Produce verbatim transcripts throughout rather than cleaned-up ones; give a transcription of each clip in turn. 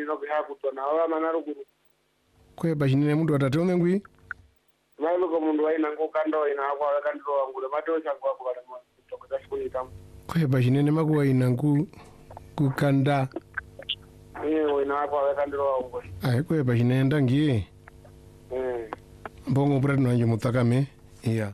no bihaku na wa manaruguru kwepa chinene mundu atate one ngwi vailu ko mundu waina ngokando ina kwa weka ndiro wangu le matosha kwa kwa le tokoza shukuni tamu kwepa chinene makuwa ina ngu kukanda eh ina kwa weka ndiro wangu ai kwepa chinene ndangi eh mbongo brad no nje mutakame iya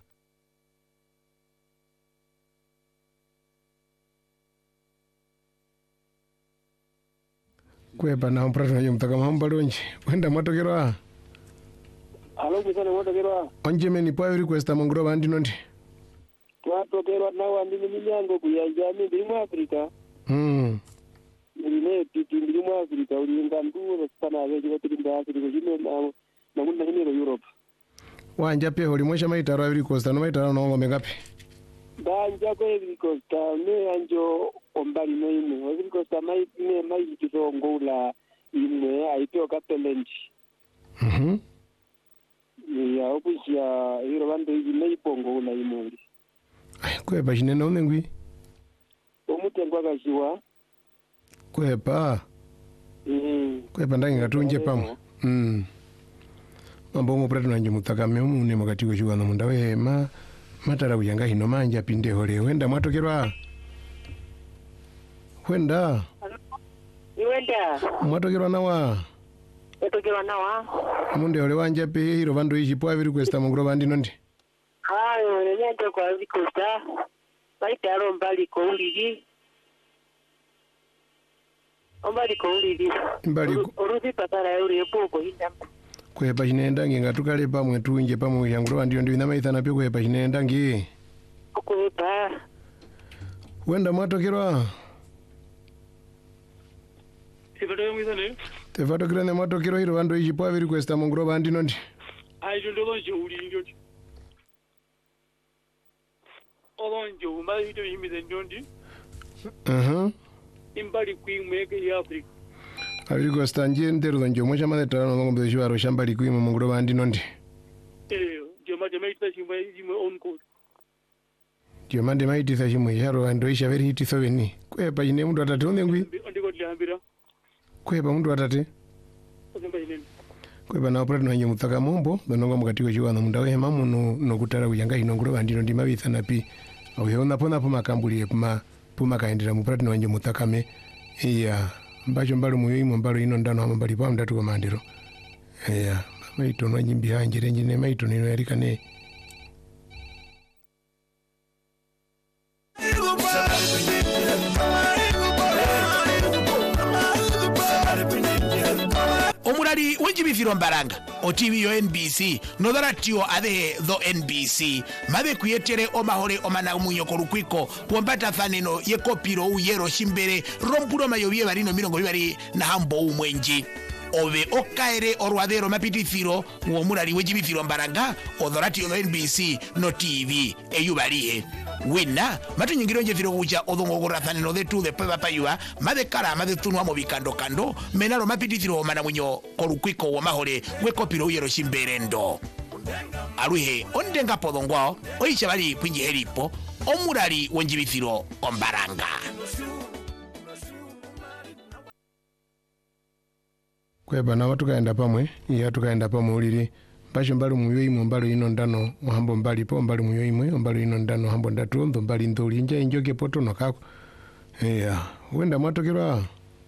kwepa na brad no nje mutakame hambalonje wenda matokerwa alo kisana matokerwa onje meni pa request amongro bandi nondi twatokerwa nawo andini minyango kuyanja mindi mu Afrika mm ne titi ndi mu Afrika ulinga nduro sana weje batinda Afrika jino na na munda hino Europe wanja pe holi mosha maitaro aviri costa no maitaro no ngombe ngapi banja ko aviri costa ne anjo ombali no ine aviri costa mai ne mai kito ngola ine aito kapelenti mhm ya okushia hiro bando ine ipongo na ine ai kwepa chinene one ngwi omutengwa kashiwa kwepa mm kwepa ndangi ngatunje pamo mm mambongo prati nanje mutakame mune mukati kwechiwana munda wema matara kuyanga hino manja pinde hole wenda mwatokerwa wenda Iwenda mwatokerwa nawa etokerwa nawa munde hole wanja pe hiro bando ichi po aviri questa mongro bandi nondi hayo nyanja kwa vikosta baitaro mbali ko uligi ombali ko uligi mbali uruzi patara uri epoko hinda kwepa chinenda ngi ngatukale pamwe tunje pamwe yangro ndio ndio namaithana pyo kwepa chinenda ngi kwepa wenda mwatokerwa Sibado ngizane tevatokera ne mwatokero hiro bando ichi po aviri questa mongro bandi nondi ai ndo ndo uri ndio Olonjo mbali ito yimize ndondi aha imbali kwimweke ya Afrika aviri questa nje ndero njo mocha maletara no ngombe shwaro shamba likwimo mongro bandi nondi eh joma joma ita shimba yimwe on code ndio mande maitisa chimwe charo ando isha veri hiti soveni kwepa chine mundu atate one ngwi ndiko ndihambira kwepa mundu atate ozemba inene kwepa na operate nanje mutaka mombo dononga mukati kwechiwana munda wema muno nokutara kuyanga ino ngoro bandino ndi mabitha napi auyeona pona poma kambuli puma puma kaendera mu operate nanje mutakame iya mbacho mbalo muyo imwe mbalo ino ndano amambali pa mdatu komandiro iya maito no nyimbi hanje renjine maito nino yarikane omulali wejibithiro mbalanga otivi yo N B C notharatio athe tho N B C mathe kwiyetere omahore omanamunyoko lukwiko pombata thaneno yekopiro uyero shimbere rompulo mayovie barino mirongo bibari na hambo umwenji ove okaere orwathero mapitithiro omulali wejibithiro mbalanga othoratio tho N B C no T V eyubarihe wina matunyingiro njethiro kucha othongogora thaneno thetu the peba payua mathe kara mathe tunwa mo bikando kando menalo mapitithiro mana munyo korukwiko wa mahore wekopiro uyero shimberendo aruhe ondenga podongwao oicha bali kwinji heripo omulali wenjibithiro ombaranga kwepa na watu kaenda pamwe iya tukaenda pamwe ulili Pasho mbali muyo imwe mbali ino ndano hambo mbali po mbali muyo imwe mbali ino ndano hambo ndatu ndo mbali ndoli nja injoke poto no kako yeah wenda mwatokerwa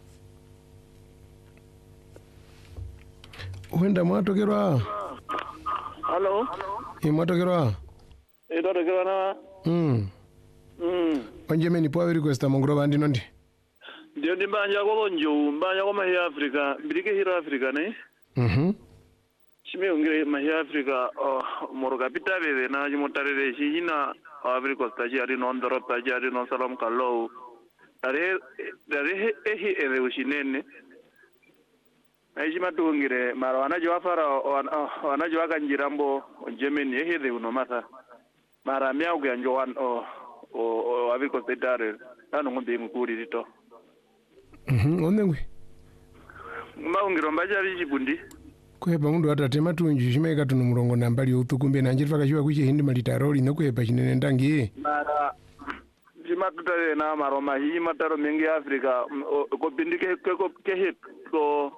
wenda mwatokerwa Hello e mwatokerwa e totokerwa na mm mm onje meni po request mongro bandi nondi ndio ndimbanja ko njo mbanja ko mahi Africa mbirike hira Africa ne mhm chime ungire mahi Africa moro capital be na jimotarere shina Africa staji ari non doro staji ari non salam kallo are are ehi ere ushinene aijima tungire mara wanajo afara wanajo akanjirambo Germany ehi de uno mata mara miau ganjo wan o o Africa state ano ngombe ngukuri rito mhm onengwe maungiro mbajari chibundi kwepa mundu atatema tunji shimeka tuno murongo nambali utukumbe nanje fakashiwa kuchi hindi malitaroli nokwepa chinene ndangi mara jima tutare na maroma hii mataro mengi Afrika ko bindike ko ke hit ko